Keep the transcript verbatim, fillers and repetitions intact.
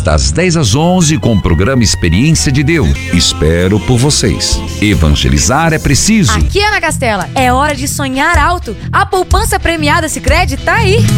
das dez às onze, com o programa Experiência de Deus. Espero por vocês. Evangelizar é preciso. Aqui, Ana Castela, é hora de sonhar alto. A poupança premiada Sicredi tá aí.